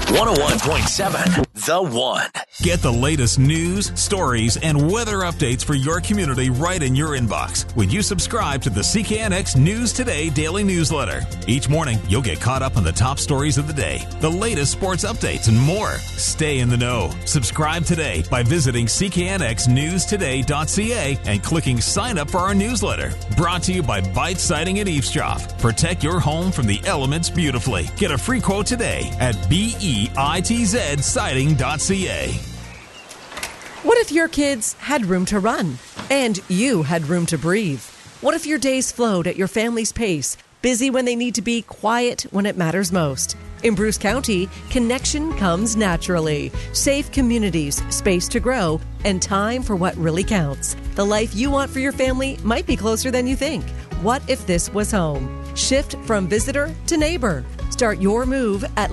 101.7 The One. Get the latest news, stories, and weather updates for your community right in your inbox when you subscribe to the CKNX News Today daily newsletter. Each morning, you'll get caught up on the top stories of the day, the latest sports updates, and more. Stay in the know. Subscribe today by visiting cknxnewstoday.ca and clicking sign up for our newsletter. Brought to you by Bite Siding and Eavesdrop. Protect your home from the elements beautifully. Get a free quote today at BEITZsiding.ca. What if your kids had room to run and you had room to breathe? What if your days flowed at your family's pace, busy when they need to be, quiet when it matters most? In Bruce County, connection comes naturally. Safe communities, space to grow, and time for what really counts. The life you want for your family might be closer than you think. What if this was home? Shift from visitor to neighbor. Start your move at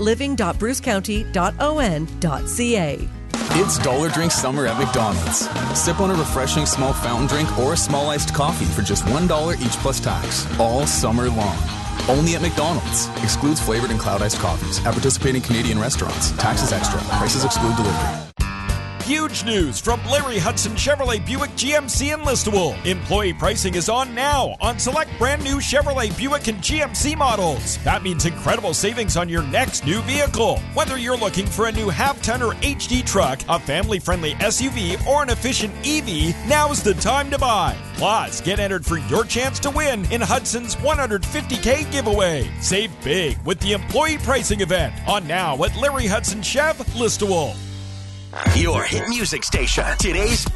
living.brucecounty.on.ca. It's Dollar Drink Summer at McDonald's. Sip on a refreshing small fountain drink or a small iced coffee for just $1 each plus tax, all summer long. Only at McDonald's. Excludes flavored and cloud iced coffees at participating Canadian restaurants. Taxes extra. Prices exclude delivery. Huge news from Larry Hudson Chevrolet Buick GMC in Listowel. Employee pricing is on now on select brand new Chevrolet Buick and GMC models. That means incredible savings on your next new vehicle. Whether you're looking for a new half-ton or HD truck, a family-friendly SUV, or an efficient EV, now's the time to buy. Plus, get entered for your chance to win in Hudson's $150K giveaway. Save big with the employee pricing event on now at Larry Hudson Chev Listowel. Your hit music station. Today's